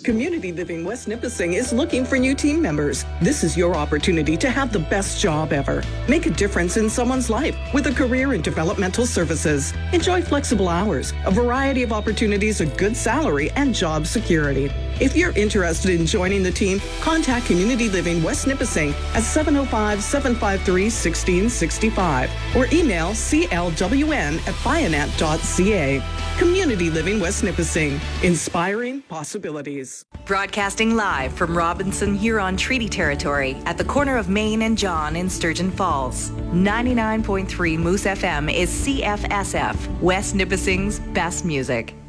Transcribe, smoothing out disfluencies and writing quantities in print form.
Community Living West Nipissing is looking for new team members. This is your opportunity to have the best job ever. Make a difference in someone's life with a career in developmental services. Enjoy flexible hours, a variety of opportunities, a good salary, and job security. If you're interested in joining the team, contact Community Living West Nipissing at 705-753-1665 or email clwn@bionet.ca. Community Living West Nipissing, inspiring possibilities. Broadcasting live from Robinson Huron Treaty Territory at the corner of Main and John in Sturgeon Falls. 99.3 Moose FM is CFSF, West Nipissing's best music.